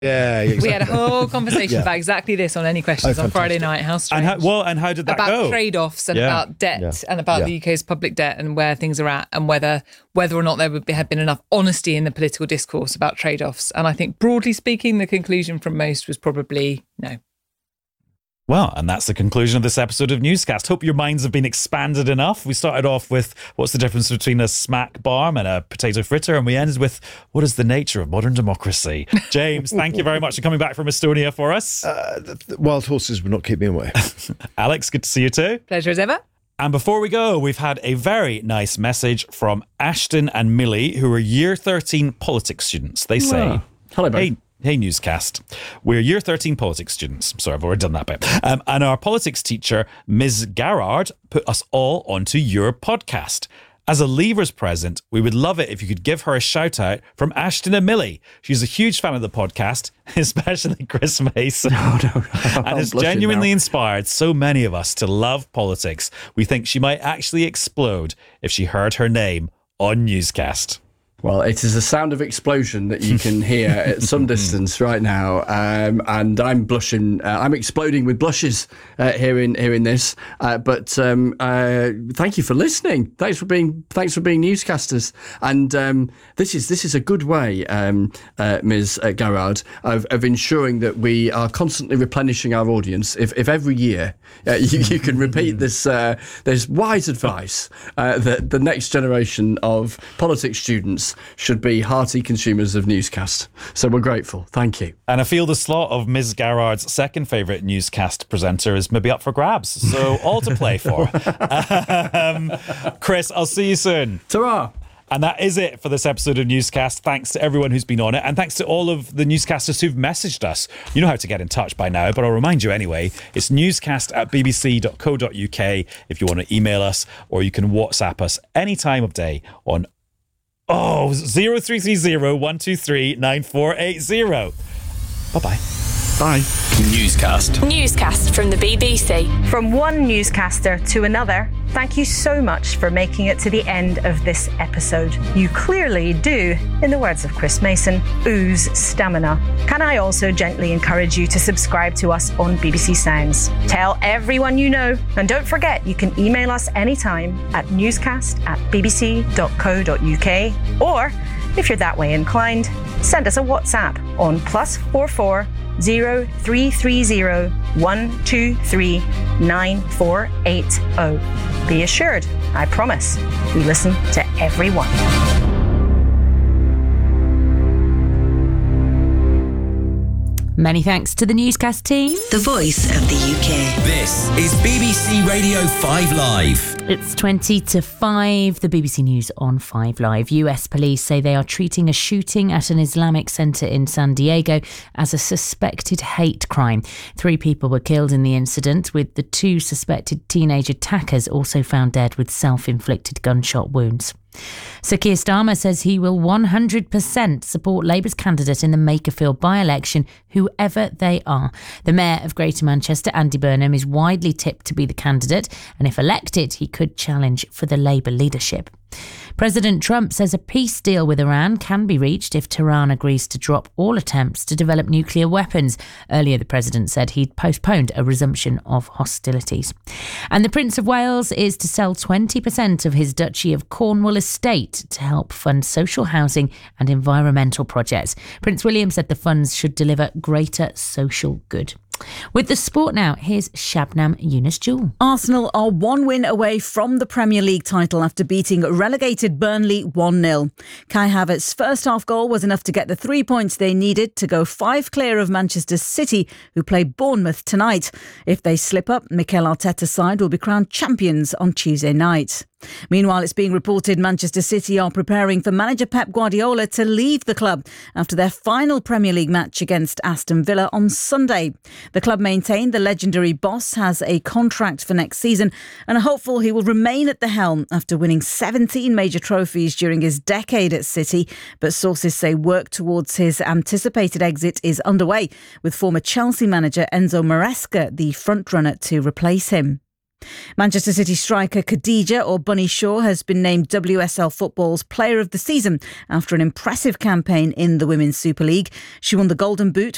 Yeah, exactly. We had a whole conversation about exactly this on Any Questions on Friday night. How strange. And how did that go? About trade-offs and about debt and about the UK's public debt and where things are at and whether or not there had been enough honesty in the political discourse about trade-offs. And I think, broadly speaking, the conclusion from most was probably no. Well, and that's the conclusion of this episode of Newscast. Hope your minds have been expanded enough. We started off with what's the difference between a smack barm and a potato fritter, and we ended with what is the nature of modern democracy. James, thank you very much for coming back from Estonia for us. Wild horses would not keep me away. Alex, good to see you too. Pleasure as ever. And before we go, we've had a very nice message from Ashton and Millie, who are Year 13 politics students. They say, hello, babe. Hey, Newscast. We're Year 13 politics students. Sorry, I've already done that bit. And our politics teacher, Ms. Garrard, put us all onto your podcast. As a Leavers present, we would love it if you could give her a shout out from Ashton and Millie. She's a huge fan of the podcast, especially Chris Mason. No. And has genuinely inspired so many of us to love politics. We think she might actually explode if she heard her name on Newscast. Well, it is a sound of explosion that you can hear at some distance right now, and I'm blushing. I'm exploding with blushes hearing this. But thank you for listening. Thanks for being newscasters. And this is a good way, Ms. Garrard, of ensuring that we are constantly replenishing our audience. If every year you can repeat this wise advice that the next generation of politics students should be hearty consumers of Newscast. So we're grateful. Thank you. And I feel the slot of Ms. Garrard's second favourite Newscast presenter is maybe up for grabs. So all to play for. Chris, I'll see you soon. Ta-ra! And that is it for this episode of Newscast. Thanks to everyone who's been on it. And thanks to all of the newscasters who've messaged us. You know how to get in touch by now, but I'll remind you anyway. It's newscast@bbc.co.uk if you want to email us, or you can WhatsApp us any time of day on 0330 123 9480. Bye-bye. Bye. Newscast from the BBC. From one newscaster to another, thank you so much for making it to the end of this episode. You clearly do, in the words of Chris Mason, ooze stamina. Can I also gently encourage you to subscribe to us on BBC Sounds? Tell everyone you know, and don't forget you can email us anytime at newscast@bbc.co.uk, or if you're that way inclined, send us a WhatsApp on +44 0330 123 9480. Be assured, I promise, we listen to everyone. Many thanks to the Newscast team. The voice of the UK. This is BBC Radio 5 Live. It's 20 to 5, the BBC News on 5 Live. US police say they are treating a shooting at an Islamic centre in San Diego as a suspected hate crime. 3 people were killed in the incident, with the 2 suspected teenage attackers also found dead with self-inflicted gunshot wounds. Sir Keir Starmer says he will 100% support Labour's candidate in the Makerfield by-election, whoever they are. The Mayor of Greater Manchester, Andy Burnham, is widely tipped to be the candidate, and if elected, he could challenge for the Labour leadership. President Trump says a peace deal with Iran can be reached if Tehran agrees to drop all attempts to develop nuclear weapons. Earlier, the president said he'd postponed a resumption of hostilities. And the Prince of Wales is to sell 20% of his Duchy of Cornwall estate to help fund social housing and environmental projects. Prince William said the funds should deliver greater social good. With the sport now, here's Shabnam Yunus-Jewell. Arsenal are 1 win away from the Premier League title after beating relegated Burnley 1-0. Kai Havertz's first half goal was enough to get the 3 points they needed to go 5 clear of Manchester City, who play Bournemouth tonight. If they slip up, Mikel Arteta's side will be crowned champions on Tuesday night. Meanwhile, it's being reported Manchester City are preparing for manager Pep Guardiola to leave the club after their final Premier League match against Aston Villa on Sunday. The club maintained the legendary boss has a contract for next season and are hopeful he will remain at the helm after winning 17 major trophies during his decade at City. But sources say work towards his anticipated exit is underway, with former Chelsea manager Enzo Maresca the frontrunner to replace him. Manchester City striker Khadija, or Bunny Shaw, has been named WSL Football's Player of the Season after an impressive campaign in the Women's Super League. She won the Golden Boot